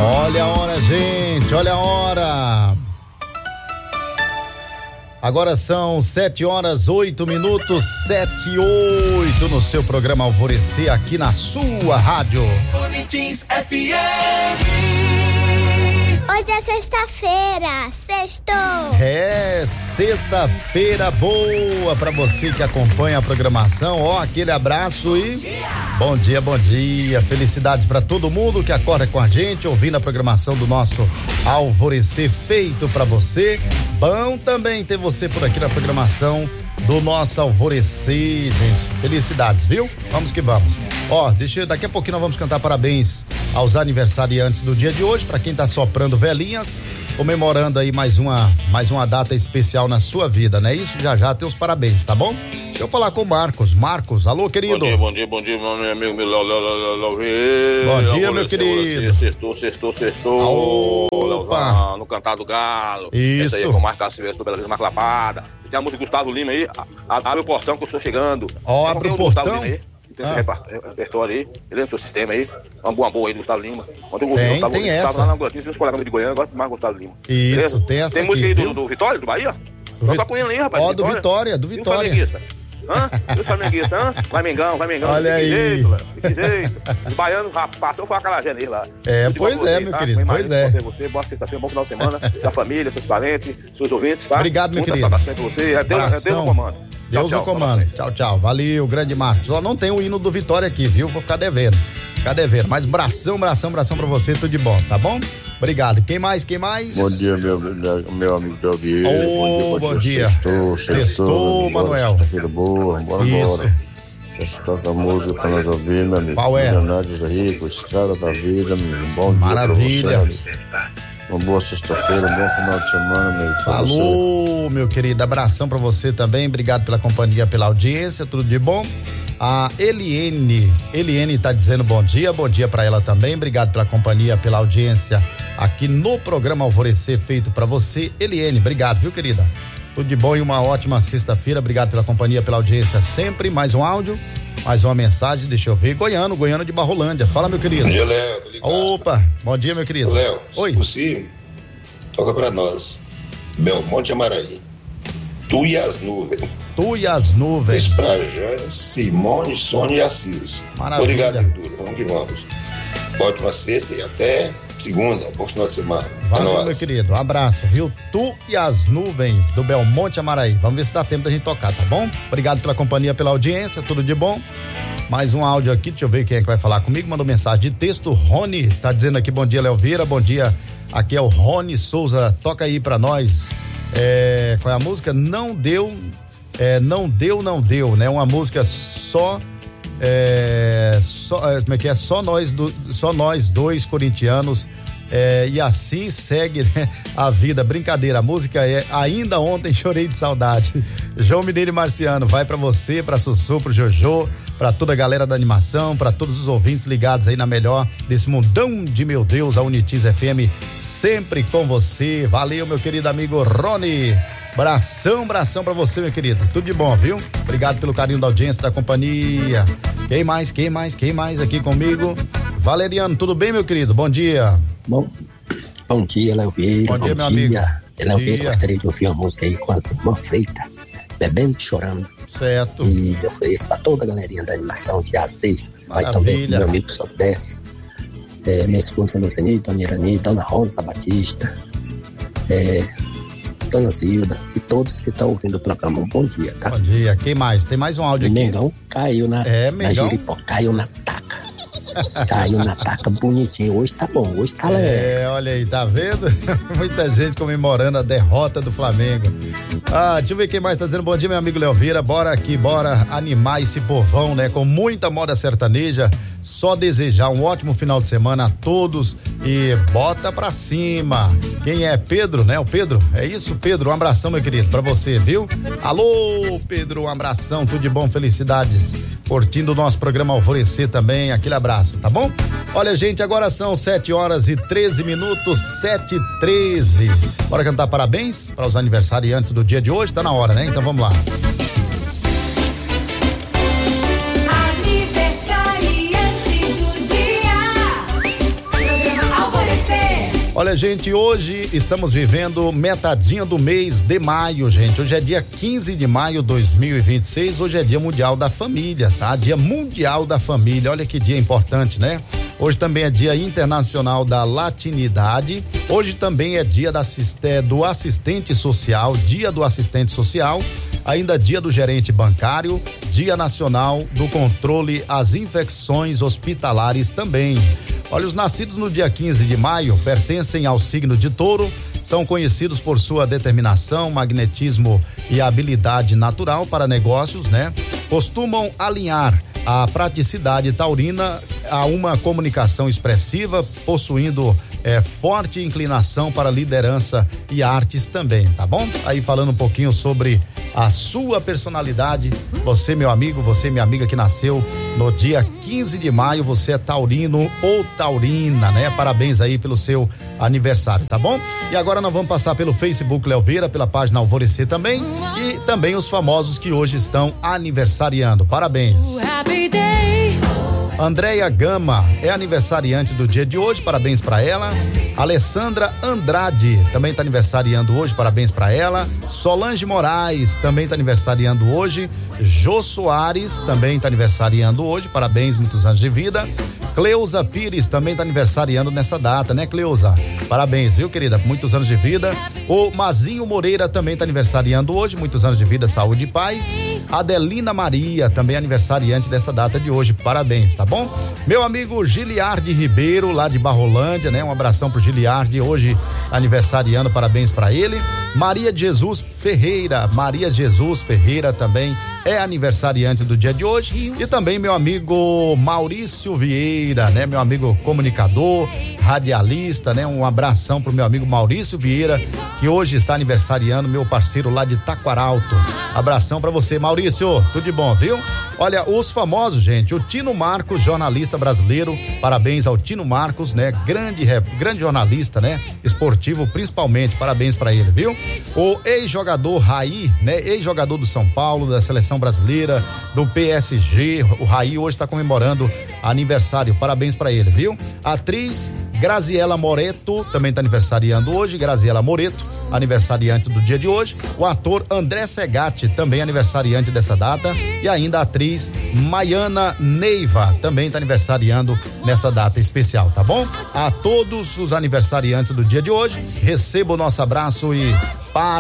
Olha a hora, gente, olha a hora. Agora são 7h08, 7h08 no seu programa Alvorecer, aqui na sua rádio. Bonitins FM. Hoje é sexta-feira, sextou. É, sexta-feira boa pra você que acompanha a programação. Ó, aquele abraço e bom dia, bom dia. Felicidades pra todo mundo que acorda com a gente, ouvindo a programação do nosso Alvorecer feito pra você. Bom também ter você por aqui na programação do nosso Alvorecer, gente. Felicidades, viu? Vamos que vamos. Ó, daqui a pouquinho nós vamos cantar parabéns aos aniversariantes do dia de hoje, pra quem tá soprando velhinhas, comemorando aí mais uma data especial na sua vida, né? Isso, já tem os parabéns, tá bom? Deixa eu falar com o Marcos. Marcos, alô, querido. Bom dia, meu amigo. Bom dia, meu querido. Sextou. Opa. No Cantar do Galo. Isso. Essa aí é com o Marcos Silvestre, pela mais lapada. Tem a música do Gustavo Lima aí. Abre o portão que eu estou chegando. Ó, abre o portão. Tem esse repertório aí, ele é no seu sistema aí, uma boa aí do Gustavo Lima. Ontem tem essa. Estava lá na Gotinha, os colegas de Goiânia gostam mais do Gustavo Lima. Isso, beleza? Tem essa. Tem música aí do Vitória, do Bahia? Toca com ele aí, rapaz. Ó, do Vitória. E o flamenguista? E o flamenguista? Vai Mengão. Olha aí. Que jeito. Os baianos, passou foi aquela janeiro lá. Pois é, meu querido, pois é. Você, boa sexta-feira, bom final de semana, sua família, seus parentes, seus ouvintes, tá? Obrigado, meu querido. Muita saudação pra você, Deus no comando. Deus no comando. Tchau. Valeu, grande Marcos. Só não tem o hino do Vitória aqui, viu? Vou ficar devendo. Mas bração pra você, tudo de bom, tá bom? Obrigado. Quem mais? Bom dia, meu amigo Belvieira. Bom dia. Sextou, Manuel. Sexta-feira boa, bora embora. Toca a música pra nós ouvir, meu amigo. Qual é? Milionários Rico, Estrada da Vida, meu amigo. Bom maravilha. Dia pra você, uma boa sexta-feira, um bom final de semana, meu amigo. Falou, meu querido. Abração pra você também. Obrigado pela companhia, pela audiência. Tudo de bom? A Eliene tá dizendo bom dia pra ela também. Obrigado pela companhia, pela audiência aqui no programa Alvorecer feito pra você. Eliene, obrigado, viu, querida? Tudo de bom e uma ótima sexta-feira. Obrigado pela companhia, pela audiência sempre. Mais um áudio, mais uma mensagem, deixa eu ver. Goiano de Barrolândia. Fala, meu querido. Bom dia, Léo. Tô ligado. Opa, bom dia, meu querido. Léo, oi. Se possível, toca pra nós. Belmonte Amaraí. Tu e as nuvens. Pra Jane, Simone, Sônia e Assis. Maravilha. Obrigado, Duro. Vamos que vamos. Ótima sexta e até segunda. Bom final de semana. Valeu, meu querido. Um abraço, viu? Tu e as nuvens do Belmonte Amaraí. Vamos ver se dá tempo da gente tocar, tá bom? Obrigado pela companhia, pela audiência. Tudo de bom? Mais um áudio aqui. Deixa eu ver quem é que vai falar comigo. Mandou mensagem de texto. Rony tá dizendo aqui: bom dia, Léo Vieira. Bom dia. Aqui é o Rony Souza. Toca aí pra nós. Qual é a música? Não deu, né? Uma música como é que é? Só nós dois corintianos, e assim segue, né, a vida. Brincadeira, a música é Ainda Ontem Chorei de Saudade. João Mineiro e Marciano, vai pra você, pra Sussu, pro Jojo, pra toda a galera da animação, pra todos os ouvintes ligados aí na melhor desse mundão de meu Deus, a Unitins FM, sempre com você. Valeu, meu querido amigo Rony. Bração pra você, meu querido. Tudo de bom, viu? Obrigado pelo carinho da audiência, da companhia. Quem mais aqui comigo? Valeriano, tudo bem, meu querido? Bom dia. Bom dia, Léo Vieira. Bom dia, meu amigo. Léo Vieira, gostaria de ouvir uma música aí com a Simão Freita, Bebendo e Chorando. Certo. E eu ofereço pra toda a galerinha da animação de AZ. Vai também pro meu amigo Só Desce. Minha esposa Luciane, Dona Irani, Dona Rosa Batista, Dona Zilda e todos que estão ouvindo o programa. Um bom dia, tá? Bom dia. Quem mais? Tem mais um áudio aqui. Mengão caiu na Jeripó, caiu na taca. Caiu na taca bonitinho. Hoje tá bom, hoje tá leve. Olha aí, tá vendo? Muita gente comemorando a derrota do Flamengo. Deixa eu ver quem mais tá dizendo bom dia, meu amigo Léo Vieira. Bora animar esse povão, né? Com muita moda sertaneja. Só desejar um ótimo final de semana a todos e bota pra cima. Quem é? Pedro, né? O Pedro? É isso, Pedro? Um abração, meu querido, pra você, viu? Alô, Pedro, um abração, tudo de bom, felicidades. Curtindo o nosso programa Alvorecer também, aquele abraço, tá bom? Olha, gente, agora são 7h13, 7h13. Bora cantar parabéns para os aniversariantes do dia de hoje? Tá na hora, né? Então vamos lá. Aniversariante do dia. Programa Alvorecer. Olha, gente, hoje estamos vivendo metadinha do mês de maio, gente. Hoje é dia 15 de maio de 2026. Hoje é dia mundial da família, tá? Dia mundial da família. Olha que dia importante, né? Hoje também é dia internacional da latinidade. Hoje também é dia do assistente social, dia do assistente social. Ainda dia do gerente bancário, dia nacional do controle às infecções hospitalares também. Olha, os nascidos no dia 15 de maio pertencem ao signo de Touro, são conhecidos por sua determinação, magnetismo e habilidade natural para negócios, né? Costumam alinhar a praticidade taurina a uma comunicação expressiva, possuindo forte inclinação para liderança e artes também, tá bom? Aí falando um pouquinho sobre a sua personalidade, você, meu amigo, você, minha amiga que nasceu no dia 15 de maio, você é taurino ou taurina, né? Parabéns aí pelo seu aniversário, tá bom? E agora nós vamos passar pelo Facebook Léo Vieira, pela página Alvorecer também, e também os famosos que hoje estão aniversariando. Parabéns. Andréia Gama é aniversariante do dia de hoje, parabéns para ela. Alessandra Andrade também está aniversariando hoje, parabéns para ela. Solange Moraes também está aniversariando hoje. Jô Soares também está aniversariando hoje, parabéns, muitos anos de vida. Cleusa Pires também está aniversariando nessa data, né, Cleusa? Parabéns, viu, querida? Muitos anos de vida. O Mazinho Moreira também está aniversariando hoje, muitos anos de vida, saúde e paz. Adelina Maria também aniversariante dessa data de hoje, parabéns, tá bom? Meu amigo Giliardi Ribeiro, lá de Barrolândia, né? Um abração pro Giliardi, hoje aniversariando, parabéns para ele. Maria Jesus Ferreira também é aniversariante do dia de hoje. E também meu amigo Maurício Vieira, né? Meu amigo comunicador, radialista, né? Um abração pro meu amigo Maurício Vieira, que hoje está aniversariando, meu parceiro lá de Taquaralto. Abração pra você, Maurício, tudo de bom, viu? Olha, os famosos, gente, o Tino Marcos, jornalista brasileiro, parabéns ao Tino Marcos, né? Grande jornalista, né? Esportivo principalmente, parabéns pra ele, viu? O ex-jogador Raí, né? Ex-jogador do São Paulo, da seleção brasileira, do PSG, o Raí hoje está comemorando aniversário, parabéns pra ele, viu? A atriz Graziella Moreto também tá aniversariando hoje, Graziella Moreto, aniversariante do dia de hoje. O ator André Segatti, também aniversariante dessa data. E ainda a atriz Maiana Neiva, também está aniversariando nessa data especial, tá bom? A todos os aniversariantes do dia de hoje, receba o nosso abraço e